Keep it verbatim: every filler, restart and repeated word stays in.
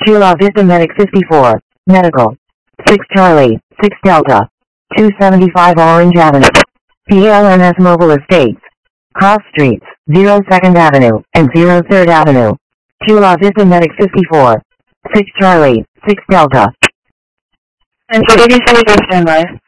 Chula Vista Medic fifty-four, Medical. six Charlie, six Delta. two seventy-five Orange Avenue. P L N S Mobile Estates. Cross Streets, zero second Avenue, and zero third Avenue. Chula Vista Medic fifty-four. six Charlie, six Delta. And for eighty-seven, stand by.